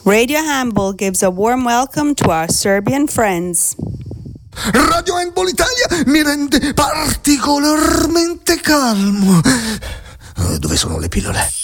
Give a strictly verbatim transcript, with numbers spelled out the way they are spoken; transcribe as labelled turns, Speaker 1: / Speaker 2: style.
Speaker 1: Radio Handball gives a warm welcome to our Serbian friends.
Speaker 2: Radio Handball Italia mi rende particolarmente calmo. Dove sono le pillole?